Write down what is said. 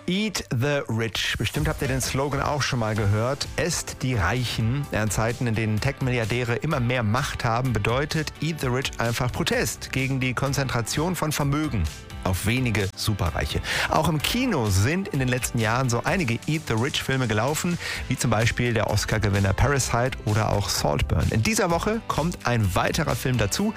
Eat the Rich. Bestimmt habt ihr den Slogan auch schon mal gehört. Esst die Reichen. In Zeiten, in denen Tech-Milliardäre immer mehr Macht haben, bedeutet Eat the Rich einfach Protest gegen die Konzentration von Vermögen auf wenige Superreiche. Auch im Kino sind in den letzten Jahren so einige Eat the Rich-Filme gelaufen, wie zum Beispiel der Oscar-Gewinner Parasite oder auch Saltburn. In dieser Woche kommt ein weiterer Film dazu.